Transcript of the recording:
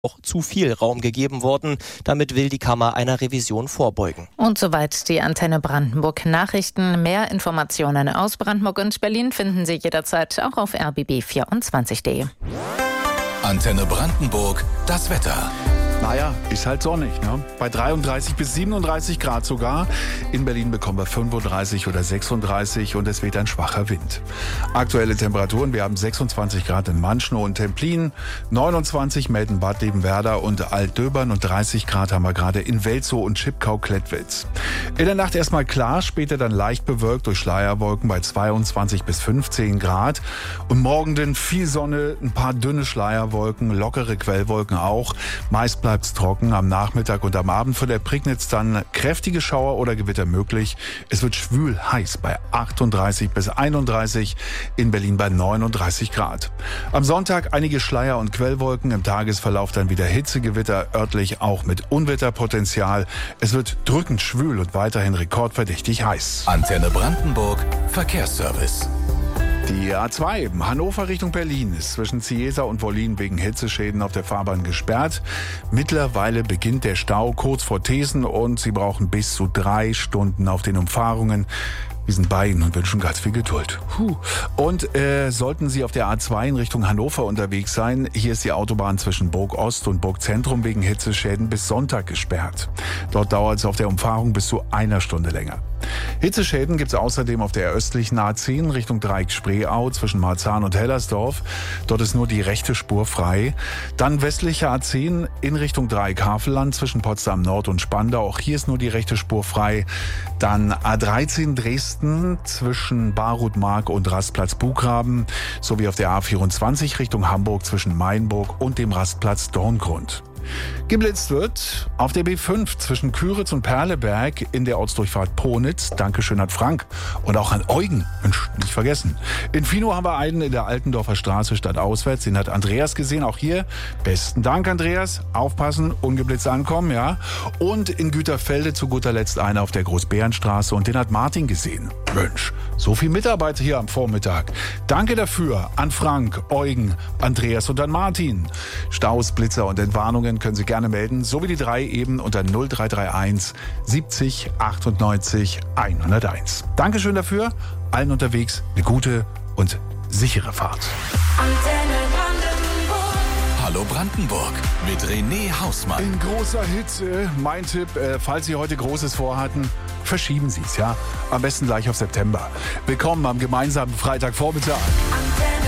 auch zu viel Raum gegeben worden. Damit will die Kammer einer Revision vorbeugen. Und soweit die Antenne Brandenburg Nachrichten. Mehr Informationen aus Brandenburg und Berlin finden Sie jederzeit auch auf rbb24.de. Antenne Brandenburg, das Wetter. Naja, ist halt sonnig, ne? Bei 33 bis 37 Grad sogar. In Berlin bekommen wir 35 oder 36 und es weht ein schwacher Wind. Aktuelle Temperaturen, wir haben 26 Grad in Manschnow und Templin, 29 Melden-Bad Lebenwerder und Altdöbern und 30 Grad haben wir gerade in Welzow und Schipkau-Klettwitz. In der Nacht erstmal klar, später dann leicht bewölkt durch Schleierwolken bei 22 bis 15 Grad. Und morgen dann viel Sonne, ein paar dünne Schleierwolken, lockere Quellwolken auch. Meist bleibt's trocken, am Nachmittag und am Abend von der Prignitz dann kräftige Schauer oder Gewitter möglich. Es wird schwül heiß bei 38 bis 31, in Berlin bei 39 Grad. Am Sonntag einige Schleier- und Quellwolken, im Tagesverlauf dann wieder Hitzegewitter, örtlich auch mit Unwetterpotenzial. Es wird drückend schwül und weiterhin rekordverdächtig heiß. Antenne Brandenburg, Verkehrsservice. Die A2 Hannover Richtung Berlin ist zwischen Ciesa und Wollin wegen Hitzeschäden auf der Fahrbahn gesperrt. Mittlerweile beginnt der Stau kurz vor Thesen und Sie brauchen bis zu 3 Stunden auf den Umfahrungen. Wir sind bei Ihnen und wünschen ganz viel Geduld. Und sollten Sie auf der A2 in Richtung Hannover unterwegs sein, hier ist die Autobahn zwischen Burg Ost und Burg Zentrum wegen Hitzeschäden bis Sonntag gesperrt. Dort dauert es auf der Umfahrung bis zu 1 Stunde länger. Hitzeschäden gibt es außerdem auf der östlichen A10 Richtung Dreieck-Spreeau zwischen Marzahn und Hellersdorf. Dort ist nur die rechte Spur frei. Dann westliche A10 in Richtung Dreieck-Havelland zwischen Potsdam Nord und Spandau. Auch hier ist nur die rechte Spur frei. Dann A13 Dresden zwischen Barutmark und Rastplatz Buchgraben sowie auf der A24 Richtung Hamburg zwischen Mainburg und dem Rastplatz Dorngrund. Geblitzt wird auf der B5 zwischen Küritz und Perleberg in der Ortsdurchfahrt Ponitz. Dankeschön an Frank und auch an Eugen. Mensch, nicht vergessen. In Fino haben wir einen in der Altendorfer Straße stadtauswärts. Den hat Andreas gesehen. Auch hier besten Dank, Andreas. Aufpassen, ungeblitzt ankommen, ja. Und in Güterfelde zu guter Letzt einer auf der Großbärenstraße und den hat Martin gesehen. Mensch, so viel Mitarbeit hier am Vormittag. Danke dafür an Frank, Eugen, Andreas und an Martin. Staus, Blitzer und Entwarnungen können Sie gerne melden, so wie die 3 eben unter 0331 70 98 101. Dankeschön dafür, allen unterwegs eine gute und sichere Fahrt. Hallo Brandenburg mit René Hausmann. In großer Hitze, mein Tipp, falls Sie heute Großes vorhatten, verschieben Sie es, ja? Am besten gleich auf September. Willkommen am gemeinsamen Freitagvormittag.